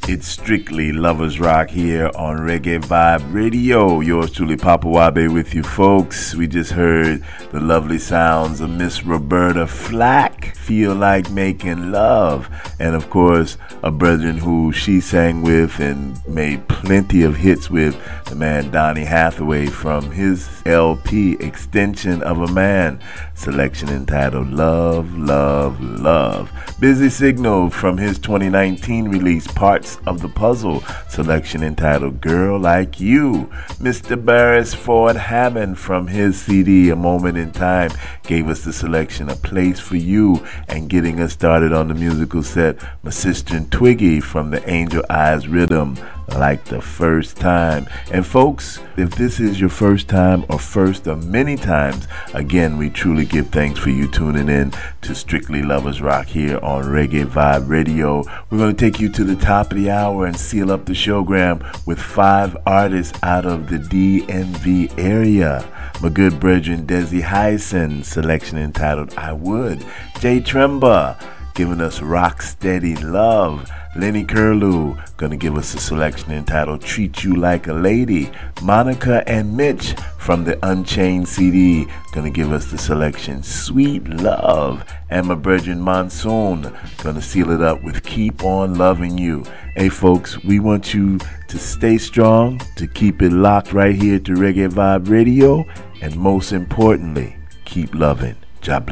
It's strictly Lovers Rock here on Reggae Vibe Radio. Yours truly, Papa Wabe, with you folks. We just heard the lovely sounds of Miss Roberta Flack, Feel Like Making Love. And of course, a brethren who she sang with and made plenty of hits with, the man Donny Hathaway, from his LP, Extension of a Man, selection entitled Love, Love, Love. Busy Signal from his 2019 release, Parts of the Puzzle, selection entitled Girl Like You. Mr. Barris Ford Hammond from his CD A Moment in Time gave us the selection A Place for You, and getting us started on the musical set, my sister Twiggy from the Angel Eyes Rhythm, Like the First Time. And folks, if this is your first time or first of many times, again, we truly give thanks for you tuning in to Strictly Lovers Rock here on Reggae Vibe Radio. We're going to take you to the top of the hour and seal up the showgram with 5 artists out of the DMV area. My good brethren Desi Hyson, selection entitled I Would. Jay Tremba giving us Rock Steady Love. Lenny Curlew gonna give us a selection entitled Treat You Like a Lady. Monica and Mitch from the Unchained CD gonna give us the selection Sweet Love. And my brethren Monsoon gonna seal it up with Keep On Loving You. Hey folks, we want you to stay strong, to keep it locked right here to Reggae Vibe Radio, and most importantly, keep loving. God bless.